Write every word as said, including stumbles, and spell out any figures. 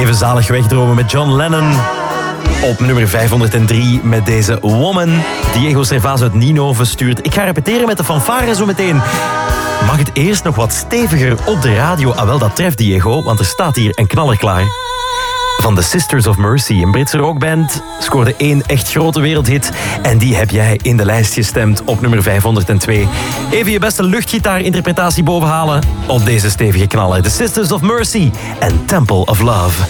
Even zalig wegdromen met John Lennon. Op nummer vijfhonderddrie met deze Woman. Diego Servaz uit Ninove stuurt. Ik ga repeteren met de fanfare zo meteen. Mag het eerst nog wat steviger op de radio? Ah wel, dat treft Diego, want er staat hier een knaller klaar. Van de Sisters of Mercy, een Britse rockband, scoorde één echt grote wereldhit. En die heb jij in de lijst gestemd op nummer vijfhonderdtwee. Even je beste luchtgitaarinterpretatie bovenhalen op deze stevige knaller. The Sisters of Mercy en Temple of Love.